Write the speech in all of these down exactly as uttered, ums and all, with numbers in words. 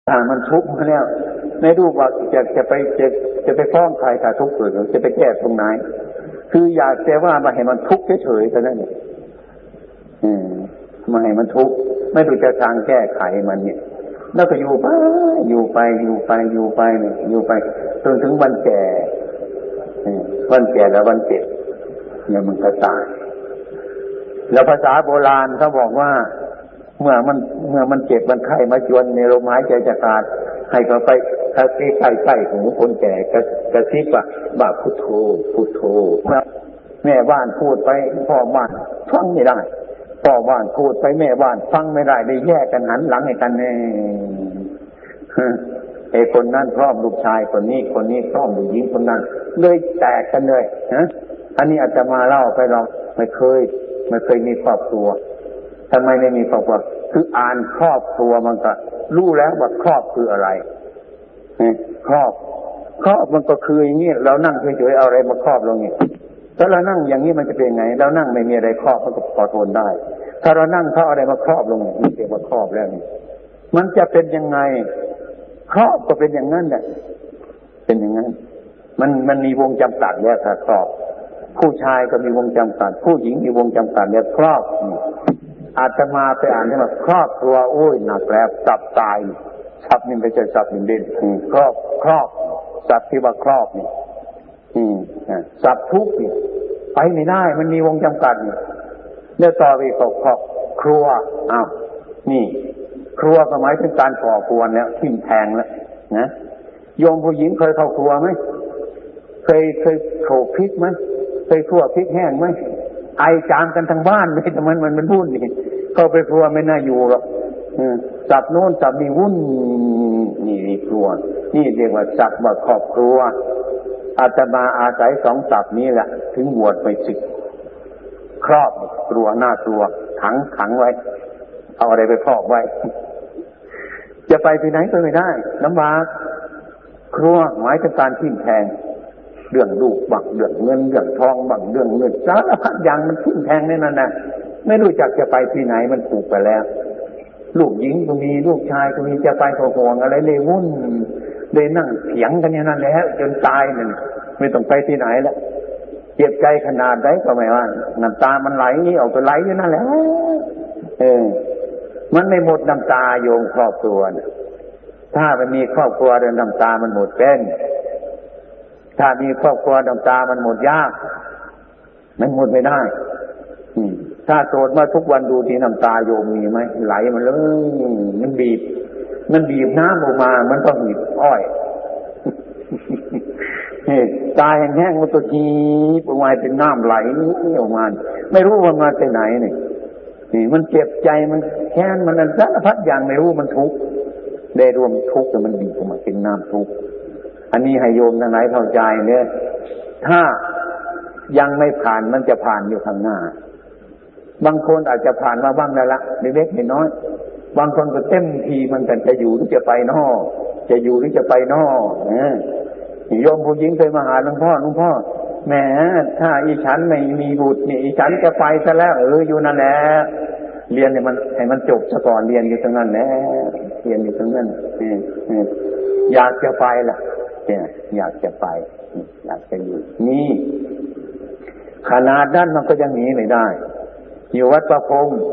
ถ้ามันทุกข์มาแล้วไม่รู้ว่าจะจะไปจะจะไปฟ้องใครถ้าทุกข์เกิดจะไปแก้ตรงไหนคืออยากแต่ว่ามาให้มันทุกข์เฉยๆเท่านั้นเนี่ยอืมมาให้มันทุกข์ไม่รู้จะทางแก้ไขมันเนี่ยแล้วก็อยู่ไปอยู่ไปอยู่ไปอยู่ไปเนี่ยอยู่ไปจนถึงวันแก่วันแก่แล้ววันเจ็บเนี่ยมันก็ตายแล้วภาษาโบราณเขาบอกว่าเมื่อมันเมื่อมันเจ็บมันไข้มาจวนในลมหายใจจะขาดให้เขาไปถ้าใกล้ใกล้ๆของคนแก่กระกระซิบว่าบ่าพุทโธพุทโธแม่บ้านพูดไปพ่อบ้านฟังไม่ได้พ่อบ้านพูดไปแม่บ้านฟังไม่ได้ได้แยกกันหันหลังให้กันเองไอ้คนนั้นพร้อมลูกชายคนนี้คนนี้พร้อมลูกหญิงคนนั้นเลยแตกกันเลยฮะอันนี้อาจจะมาเล่าไปเราไม่เคยไม่เคยมีครอบครัวทำไมไม่มีครอบครัวคืออ่านครอบครัวมันก็รู้แล้วว่าครอบคืออะไรครอบครอบมันก็คืออย่างนี้เรานั่งเฉยๆเอาอะไรมาครอบลงนี่ถ้าเรานั่งอย่างนี้มันจะเป็นไงเรานั่งไม่มีอะไรครอบมันก็พอทนได้ถ้าเรานั่งเขาอะไรมาครอบลงนี่มันเรียกว่าครอบแล้วนี่มันจะเป็นยังไงครอบก็เป็นอย่างนั้นแหละเป็นอย่างนั้นมันมันมีวงจำกัดแล้วถ้าครอบผู้ชายก็มีวงจำกัดผู้หญิงมีวงจำกัดแล้วครอบอาตมาไปอ่านได้ว่าครอบครัวโอ้ยหนักแล้วสับตายสับนี่ไม่ใช่สับนี่เด่นครอบครอบสับที่ว่าครอบนี่อืมสับทุกข์นี่ไปไม่ได้มันมีวงจำกัดนี่แล้วต่อไปก็ครอบครัวอ้าวนี่ครัวก็หมายถึงการก่อกวนแล้วทิ่มแทงแล้วนะโยมผู้หญิงเคยเข้าครัวไหมเคยเคยโขลกพริกไหมเคยคั่วพริกแห้งไหมไอจามกันทั้งบ้านเลยแต่มันมันมันวุ่นนี่เข้าไปครัวไม่น่าอยู่หรอกสับโน้นสับนี่วุ่นนี่ครัวนี่เรียกว่าสับว่าครอบครัวอาตมาอาศัยสองสับนี้แหละถึงบวชไปศึกครอบครัวหน้าครัวขังขังไว้เอาอะไรไปครอบไว้จะไปที่ไหนก็ไม่ได้ลำบากครัวหมายถึงการทิ่มแทงเรื่องลูกบังเรื่องเงินเรื่องทองบังเรื่องเงินสารพัดอย่างมันทิ่มแทงในนั้นนะไม่รู้จักจะไปที่ไหนมันผูกไปแล้วลูกหญิงก็มีลูกชายก็มีจะไปขอห่วงอะไรเลยวุ่นเลยนั่งเถียงกันอย่างนั้นแหละจนตายนั่นไม่ต้องไปที่ไหนแล้วเจ็บใจขนาดไหนก็ไม่ว่าน้ำตามันไหลออกไปไหลอยู่นั่นแหละเออมันไม่หมดน้ำตาโยมครอบครัวนะถ้ามันมีครอบครัวเดินน้ำตามันหมดเป็นถ้ามีครอบครัวน้ำตามันหมดยากมันหมดไม่ได้ถ้าโสดมาทุกวันดูที่น้ำตาโยมมีไหมไหลมันเลยมันบีบมันบีบน้ำออกมามันต้องบีบอ้อยตายแห้งๆมันตัวทีออกมาเป็นน้ำไหลออกมาไม่รู้ว่ามาจากไหนนี่นี่มันเจ็บใจมันแค้นมันสารพัดอย่างไม่รู้มันทุกข์ได้รวมทุกข์แต่มันบีบออกมาเป็นน้ำทุกข์อันนี้ให้โยมทั้งหลายเข้าใจเนี่ยถ้ายังไม่ผ่านมันจะผ่านอยู่ข้างหน้าบางคนอาจจะผ่านมาบ้างแล้วละเล็กๆน้อยๆบางคนก็เต็มทีมันกันจะอยู่หรือจะไปนอกจะอยู่หรือจะไปนอกนะโยมผู้หญิงเคยมาหาหลวงพ่อหลวงพ่อแหมถ้าอีฉันไม่มีบุตรนี่อีฉันจะไปซะแล้วเอออยู่นั่นแหละเรียนเนี่ยมันให้มันจบซะก่อนเรียนอยู่ตรงนั้นแหละเรียนอยู่ตรงนั้นอยากจะไปล่ะเนี่ยอยากจะไปอยากจะอยู่นี่ขนาดนั้นมันก็ยังหนีไม่ได้อยู่วัดประพงษ์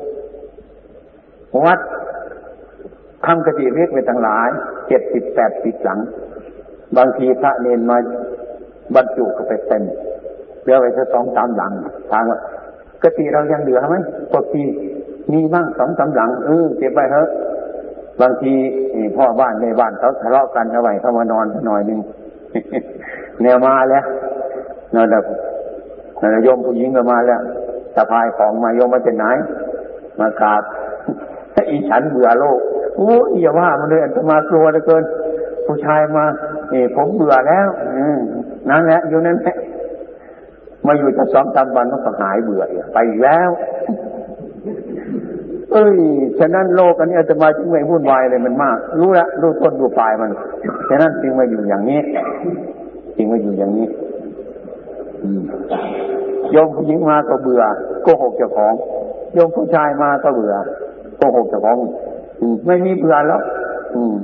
วัดทำกติเรียกไปทั้งหลายเจ็ดสิบแปดสิบหลังบางทีพระเนรมาบรรจุก็ไปเต็มเหลือไว้แค่สองสามหลังถามว่ากติเรายังเหลือไหมปกติมีบ้างสองสามหลังเออเก็บไว้เถอะบางทีพ่อบ้านในบ้านเขาทะเลาะกันเอาไว้เขามานอนหน่อยนึงแนวมาแล้วนั่นแหละนั่นแหละโยมผู้หญิงก็มาแล้วสะพายของมาโยมมาจากไหนมากราบอีฉันเบื่อโลกโอ้ยอย่าว่ามันเลยอันตมากลัวเหลือเกินผู้ชายมาเออผมเบื่อแล้วนั่นแหละอยู่นั่นแหละมาอยู่จะสองสามวันมันก็หายเบื่อไปอีกแล้วเอ้ยฉะนั้นโลกอันนี้อาตมาจึงไม่วุ่นวายเลยมันมากรู้แล้วรู้ต้นรู้ปลายมันฉะนั้นจึงมาอยู่อย่างนี้จึงมาอยู่อย่างนี้โยมผู้หญิงมาก็เบื่อโกหกเจ้าของโยมผู้ชายมาก็เบื่อโกหกเจ้าของไม่มีเบื่อแล้ว